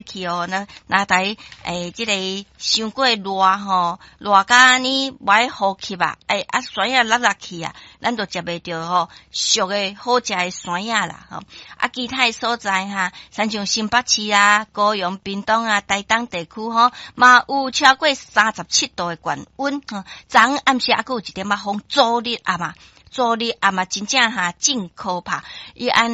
去哦，那台即个伤过热吼，热甲安尼无爱呼吸啊，酸仔辣去啊，咱就食袂着吼俗诶好食诶酸仔啦吼。其他诶所在哈，像新北市啊、高雄、屏东啊、台东地区吼，嘛有超过37度诶高温吼。昨暗时还佫有一点仔风，昨日嘛真正哈真可怕，伊安